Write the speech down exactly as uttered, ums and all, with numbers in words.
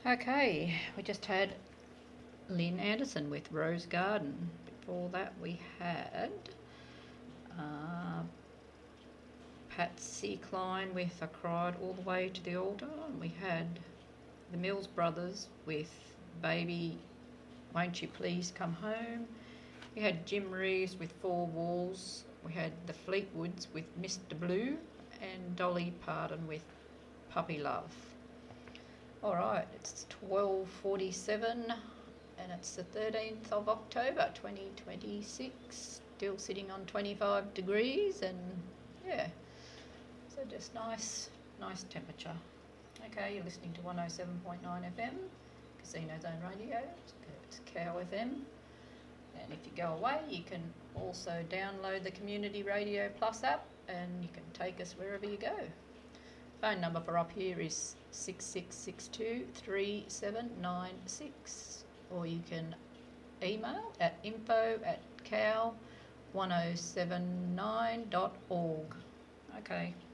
Okay, we just had Lynn Anderson with Rose Garden. Before that, we had uh, Patsy Cline with I Cried All the Way to the Altar. And we had the Mills Brothers with Baby, Won't You Please Come Home. We had Jim Reeves with Four Walls. We had the Fleetwoods with Mister Blue, and Dolly Parton with Puppy Love. All right, it's twelve forty-seven and it's the thirteenth of October twenty twenty-six, still sitting on twenty-five degrees, and yeah, so just nice, nice temperature. Okay, you're listening to one oh seven point nine F M, Casino Zone Radio, it's Cow F M. And if you go away, you can also download the Community Radio Plus app and you can take us wherever you go. Phone number for up here is six six six two, three seven nine six, or you can email at info at cow ten seventy-nine dot org. Okay.